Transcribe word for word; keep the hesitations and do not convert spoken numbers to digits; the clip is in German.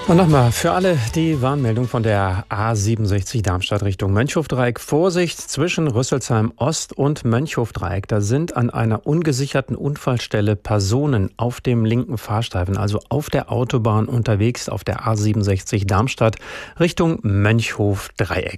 Und nochmal für alle die Warnmeldung von der A siebenundsechzig Darmstadt Richtung Mönchhofdreieck. Vorsicht zwischen Rüsselsheim Ost und Mönchhofdreieck. Da sind an einer ungesicherten Unfallstelle Personen auf dem linken Fahrstreifen, also auf der Autobahn unterwegs, auf der A siebenundsechzig Darmstadt Richtung Mönchhofdreieck.